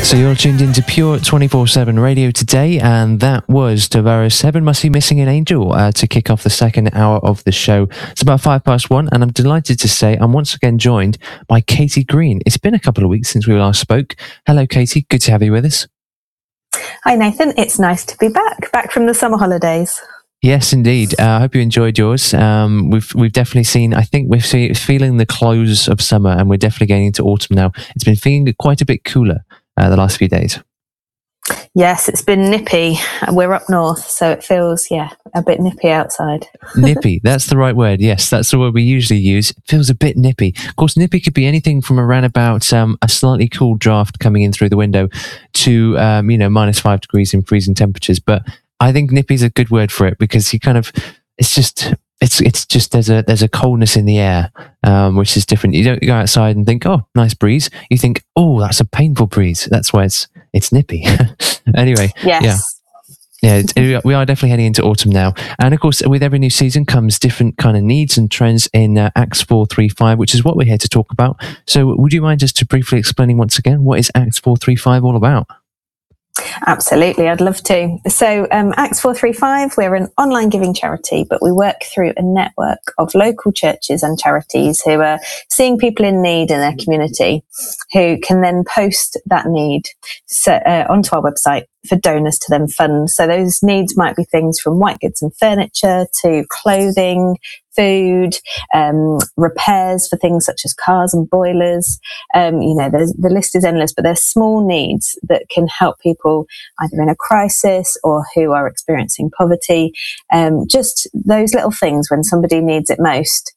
So you're tuned into Pure 24/7 Radio today, and that was Tavares 7 Must Be Missing an Angel to kick off the second hour of the show. It's about 1:05, and I'm delighted to say I'm once again joined by Katie Green. It's been a couple of weeks since we last spoke. Hello, Katie. Good to have you with us. Hi, Nathan. It's nice to be back from the summer holidays. Yes, indeed. I hope you enjoyed yours. We've definitely seen, I think we're feeling the close of summer, and we're definitely getting into autumn now. It's been feeling quite a bit cooler the last few days. Yes, it's been nippy. We're up north, so it feels, a bit nippy outside. Nippy, that's the right word. Yes, that's the word we usually use. It feels a bit nippy. Of course, nippy could be anything from around about a slightly cool draft coming in through the window to, -5 degrees in freezing temperatures. But I think nippy is a good word for it, because it's just there's a coldness in the air, which is different. You don't go outside and think, oh, nice breeze. You think, oh, that's a painful breeze. That's why it's nippy. Anyway, yes. We are definitely heading into autumn now. And of course, with every new season comes different kind of needs and trends in Acts 435, which is what we're here to talk about. So would you mind just to briefly explaining once again, what is Acts 435 all about? Absolutely, I'd love to. So Acts 435, we're an online giving charity, but we work through a network of local churches and charities who are seeing people in need in their community, who can then post that need onto our website for donors to then fund. So those needs might be things from white goods and furniture to clothing, food, repairs for things such as cars and boilers. The list is endless, but there's small needs that can help people either in a crisis or who are experiencing poverty. Just those little things when somebody needs it most.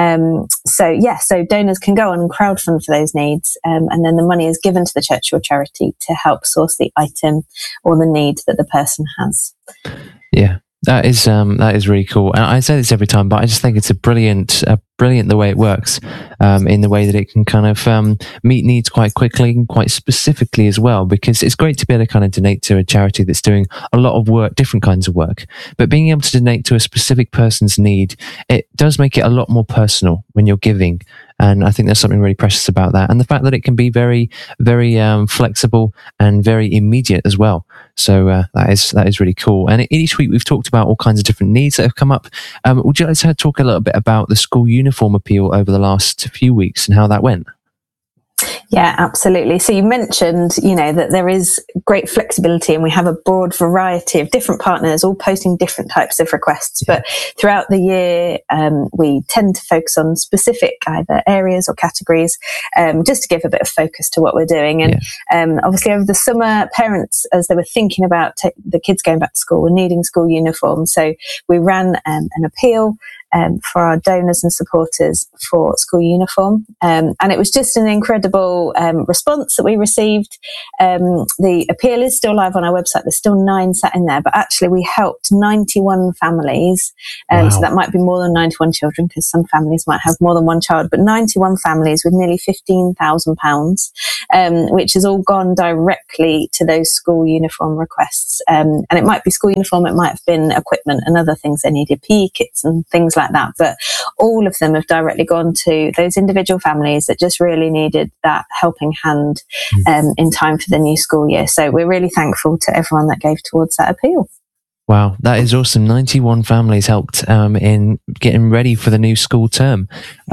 So donors can go on and crowdfund for those needs, and then the money is given to the church or charity to help source the item or the need that the person has. Yeah. That is really cool. And I say this every time, but I just think it's brilliant the way it works, in the way that it can kind of meet needs quite quickly and quite specifically as well, because it's great to be able to kind of donate to a charity that's doing a lot of work, different kinds of work, but being able to donate to a specific person's need, it does make it a lot more personal when you're giving. And I think there's something really precious about that. And the fact that it can be very, very flexible and very immediate as well. So that is really cool. And each week we've talked about all kinds of different needs that have come up. Would you like to talk a little bit about the school uniform appeal over the last few weeks and how that went? Yeah, absolutely. So you mentioned, that there is great flexibility, and we have a broad variety of different partners all posting different types of requests. Yeah. But throughout the year, we tend to focus on specific either areas or categories, just to give a bit of focus to what we're doing. And obviously over the summer, parents, as they were thinking about the kids going back to school, were needing school uniforms. So we ran an appeal for our donors and supporters for school uniform. And it was just an incredible response that we received. The appeal is still live on our website. There's still 9 sat in there, but actually we helped 91 families. Wow. So that might be more than 91 children, because some families might have more than one child, but 91 families with nearly £15,000, which has all gone directly to those school uniform requests. And it might be school uniform, it might have been equipment and other things they needed, PE kits and things like that, but all of them have directly gone to those individual families that just really needed that helping hand in time for the new school year. So we're really thankful to everyone that gave towards that appeal. Wow, that is awesome. 91 families helped in getting ready for the new school term.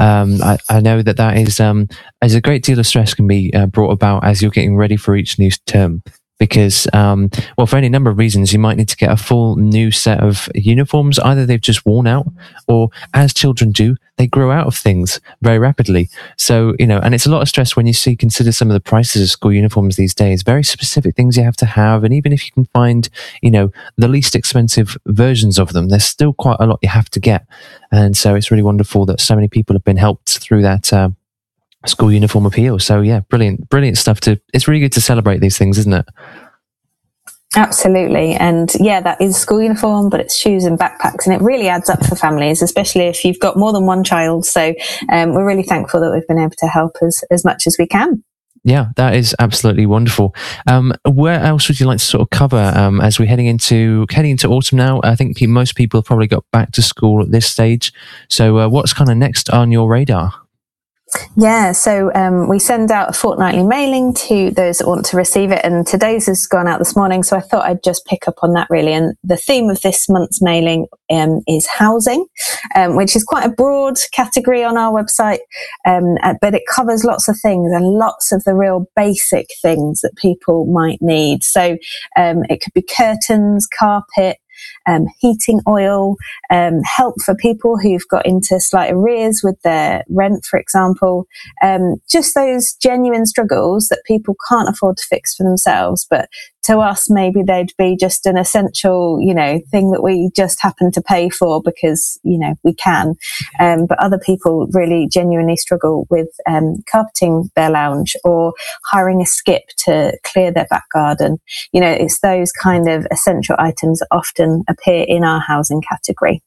I know that is as a great deal of stress can be brought about as you're getting ready for each new term. Because, for any number of reasons, you might need to get a full new set of uniforms. Either they've just worn out, or as children do, they grow out of things very rapidly. So, and it's a lot of stress when you consider some of the prices of school uniforms these days, very specific things you have to have. And even if you can find, the least expensive versions of them, there's still quite a lot you have to get. And so it's really wonderful that so many people have been helped through that, school uniform appeal. So yeah, brilliant stuff. It's really good to celebrate these things, isn't it? Absolutely. And yeah, that is school uniform, but it's shoes and backpacks, and it really adds up for families, especially if you've got more than one child. So we're really thankful that we've been able to help as much as we can. Yeah, that is absolutely wonderful. Where else would you like to sort of cover as we're heading into autumn now? I think most people have probably got back to school at this stage. So what's kind of next on your radar? Yeah, so we send out a fortnightly mailing to those that want to receive it, and today's has gone out this morning, so I thought I'd just pick up on that really. And the theme of this month's mailing is housing, which is quite a broad category on our website, but it covers lots of things and lots of the real basic things that people might need. So it could be curtains, carpet, heating oil, help for people who've got into slight arrears with their rent, for example, just those genuine struggles that people can't afford to fix for themselves, but to us maybe they'd be just an essential, thing that we just happen to pay for because, we can. But other people really genuinely struggle with carpeting their lounge or hiring a skip to clear their back garden. It's those kind of essential items that often appear in our housing category.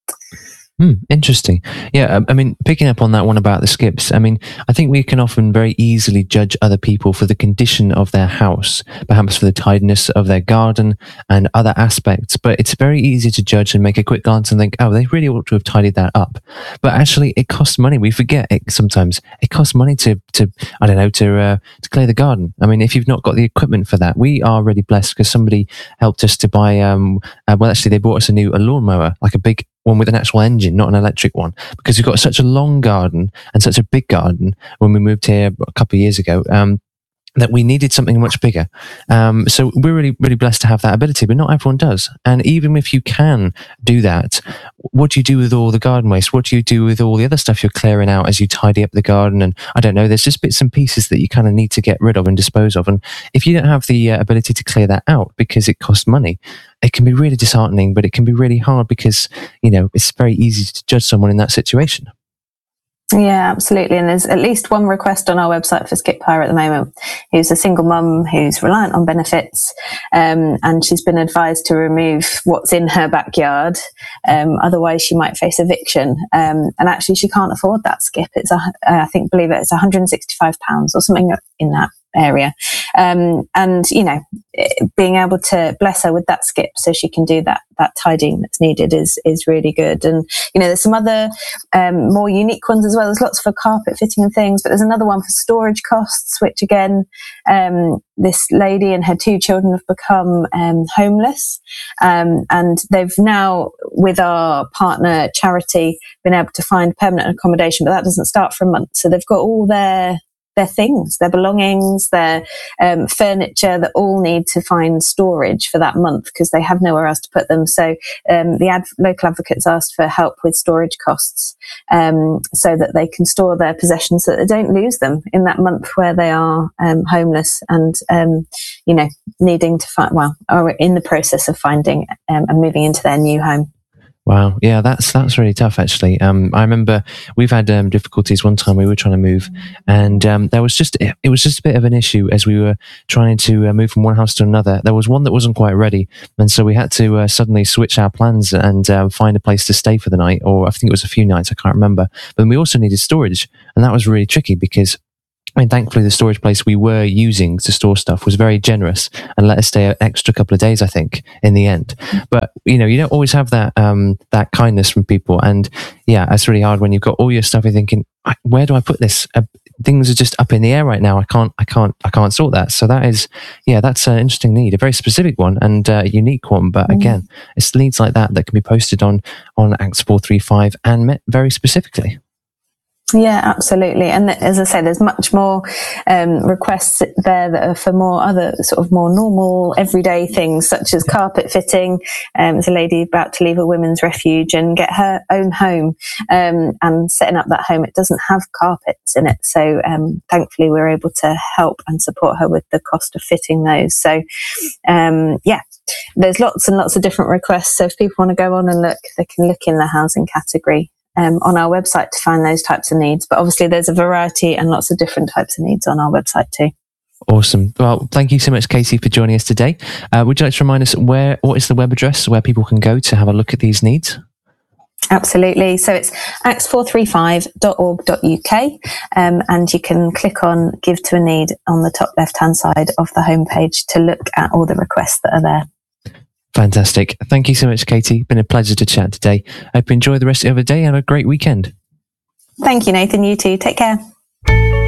Interesting. Yeah, I mean, picking up on that one about the skips, I mean, I think we can often very easily judge other people for the condition of their house, perhaps for the tidiness of their garden and other aspects, but it's very easy to judge and make a quick glance and think, oh, they really ought to have tidied that up. But actually, it costs money. We forget it sometimes. It costs money to clear the garden. I mean, if you've not got the equipment for that, we are really blessed because somebody helped us to buy, they bought us a lawnmower, like a big one with an actual engine, not an electric one, because we've got such a long garden and such a big garden when we moved here a couple of years ago, that we needed something much bigger. So we're really, really blessed to have that ability, but not everyone does. And even if you can do that, what do you do with all the garden waste? What do you do with all the other stuff you're clearing out as you tidy up the garden? And I don't know, there's just bits and pieces that you kind of need to get rid of and dispose of. And if you don't have the ability to clear that out because it costs money, it can be really disheartening, but it can be really hard because, it's very easy to judge someone in that situation. Yeah, absolutely. And there's at least one request on our website for skip hire at the moment, who's a single mum who's reliant on benefits, and she's been advised to remove what's in her backyard. Otherwise, she might face eviction. And actually, she can't afford that skip. It's it's £165 or something in that area. And being able to bless her with that skip so she can do that tidying that's needed is really good. And there's some other more unique ones as well. There's lots for carpet fitting and things, but there's another one for storage costs, which again, this lady and her 2 children have become homeless, and they've now, with our partner charity, been able to find permanent accommodation, but that doesn't start for a month. So they've got all their things, their belongings, their furniture that all need to find storage for that month because they have nowhere else to put them. So the local advocates asked for help with storage costs so that they can store their possessions so that they don't lose them in that month where they are homeless and needing to find, or in the process of finding and moving into their new home. Wow, yeah, that's really tough actually. I remember we've had difficulties one time we were trying to move, and it was just a bit of an issue as we were trying to move from one house to another. There was one that wasn't quite ready, and so we had to suddenly switch our plans and find a place to stay for the night, or I think it was a few nights, I can't remember. But we also needed storage, and that was really tricky because thankfully the storage place we were using to store stuff was very generous and let us stay an extra couple of days, I think, in the end. But, you don't always have that that kindness from people. And yeah, it's really hard when you've got all your stuff, you're thinking, where do I put this? Things are just up in the air right now. I can't sort that. So that's an interesting need, a very specific one and a unique one. But again, it's needs like that can be posted on Acts 435 and met very specifically. Yeah, absolutely. And as I say, there's much more requests there that are for more other sort of more normal everyday things, such as carpet fitting. There's a lady about to leave a women's refuge and get her own home, and setting up that home. It doesn't have carpets in it. So thankfully we're able to help and support her with the cost of fitting those. So there's lots and lots of different requests. So if people want to go on and look, they can look in the housing category on our website to find those types of needs. But obviously there's a variety and lots of different types of needs on our website too. Awesome. Well, thank you so much, Katie, for joining us today. Would you like to remind us what is the web address where people can go to have a look at these needs? Absolutely. So it's acts435.org.uk, and you can click on Give to a Need on the top left-hand side of the homepage to look at all the requests that are there. Fantastic. Thank you so much, Katie. Been a pleasure to chat today. I hope you enjoy the rest of the day and have a great weekend. Thank you, Nathan. You too. Take care. you.